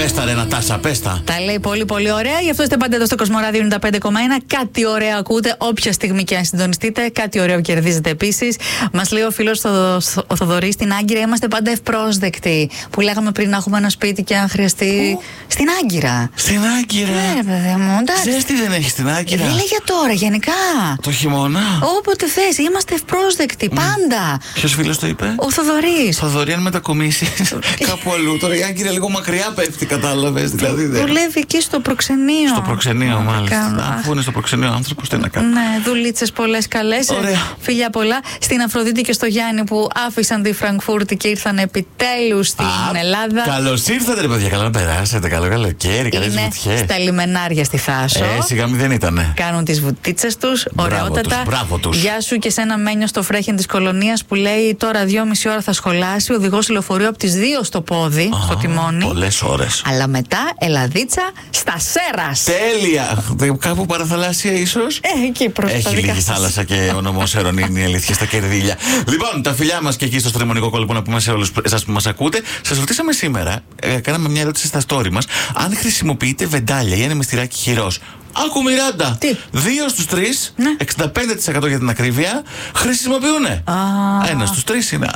Πέστα ρε Νατάσα, πέστα. Τα λέει πολύ πολύ ωραία. Γι' αυτό είστε πάντα εδώ στο Κοσμοράδιο 95,1. Κάτι ωραίο ακούτε, όποια στιγμή και αν συντονιστείτε. Κάτι ωραίο κερδίζετε επίσης. Μας λέει ο φίλος ο Θοδωρής στην Άγκυρα, είμαστε πάντα ευπρόσδεκτοι. Που λέγαμε πριν να έχουμε ένα σπίτι και αν χρειαστεί. Στην Άγκυρα. Στην Άγκυρα. Ναι, παιδί μου, εντάξει. Ζέστη δεν έχει στην Άγκυρα. Δεν λέει για τώρα, γενικά. Το χειμώνα. Όποτε θες, είμαστε ευπρόσδεκτοι. Πάντα. Ποιος φίλος το είπε? Ο Θοδωρής. Θοδωρή, αν μετακομίσει κάπου αλλού. Τώρα η Άγκυρα λίγο μακριά πέφτει, κατάλαβες. Δηλαδή, δουλεύει εκεί στο προξενείο. Στο προξενείο, μάλιστα. Αφού είναι στο προξενείο άνθρωπος, τι να κάνει. Ναι, δουλίτσες πολλές καλές. Ωραία. Φιλιά πολλά στην Αφροδίτη και στο Γιάννη που άφησαν τη Φραγκφούρτη και ήρθαν επιτέλους στην Ελλάδα. Καλώς ήρθατε, ρε παιδιά. Καλά να περάσετε. Καλό καλοκαίρι. Καλές βουτιές. Στα λιμενάρια στη Θάσο. Σιγά μη δεν ήτανε. Κάνουν τις βουτίτσες τους. Ωραιότατα. Μπράβο τους. Γεια σου και σε ένα Μένιο στο Φρέχεν της Κολονίας που λέει τώρα 2,5 ώρα θα σχολάσει. Οδηγός λεωφορείου από τις 2 στο πόδι, στο τιμόνι. Πολλές ώρες. Αλλά μετά Ελαδίτσα στα Σέρας. Τέλεια! Κάπου παραθαλάσσια ίσως. Εκεί προς τα Έχει δικά λίγη σας. θάλασσα και ο νομός Ερων είναι η αλήθεια στα Κερδίλια. Λοιπόν, τα φιλιά μας και εκεί στο στριμονικό κόλπο να πούμε σε όλους εσάς που μας ακούτε. Σας ρωτήσαμε σήμερα, κάναμε μια ερώτηση στα story μας, αν χρησιμοποιείτε βεντάλια ή ένα μυστηράκι χειρός. Άκου Μιράντα! Τι? 2 στους 3, Ναι. 65% για την ακρίβεια, χρησιμοποιούνε. Ένα στους 3 είναι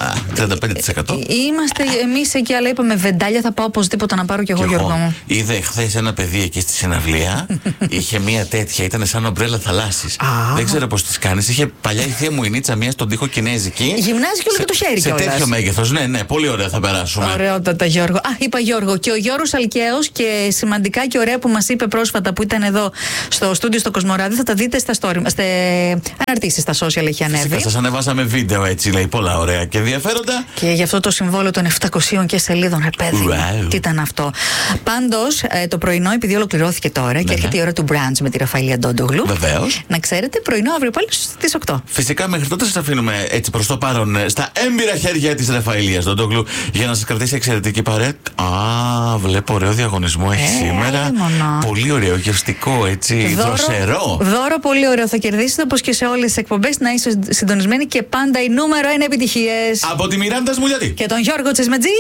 35%. Είμαστε εμείς εκεί, αλλά είπαμε βεντάλια θα πάω οπωσδήποτε να πάρω κι εγώ, Γιώργο μου. Είδε χθες ένα παιδί εκεί στη συναυλία. Είχε μία τέτοια, ήταν σαν ομπρέλα θαλάσσης. Δεν ξέρω πώς τις κάνεις. Είχε παλιά η θεία μου η Νίτσα μία στον τοίχο κινέζικη. Γυμνάζει και όλο και το χέρι σε κιόλας. τέτοιο μέγεθος. Ναι, πολύ ωραία θα περάσουμε. Ωραιότατα, Γιώργο. Είπα Γιώργο. Και ο Γιώργος Αλκαίος και σημαντικά και ωραία που μας είπε πρόσφατα που ήταν εδώ στο στούντιο στο Κοσμοράδιο, θα τα δείτε στα story, αναρτήσεις στα social έχει ανέβει. Φυσικά σας ανεβάσαμε βίντεο έτσι, λέει, πολλά ωραία και ενδιαφέροντα. Και γι' αυτό το συμβόλαιο των 700 και σελίδων, ρε παιδί. Wow. Τι ήταν αυτό. Πάντως, το πρωινό, επειδή ολοκληρώθηκε τώρα και έρχεται η ώρα του brunch με τη Ραφαήλια Ντόντογλου. Βεβαίως. Να ξέρετε, πρωινό αύριο πάλι στις 8. Φυσικά μέχρι τότε σας αφήνουμε έτσι προς το παρόν στα έμπειρα χέρια της Ραφαήλιας Ντόντογλου για να σας κρατήσει εξαιρετική παρέα. Βλέπω ωραίο διαγωνισμό έχει σήμερα. Πολύ ωραίο, γευστικό, έτσι, δροσερό. Δώρο πολύ ωραίο θα κερδίσετε, όπως και σε όλες τις εκπομπές, να είστε συντονισμένοι και πάντα η νούμερο 1 επιτυχίες. Από τη Μιράντα Σμουλιατή Και τον Γιώργο Τσεσμετζή.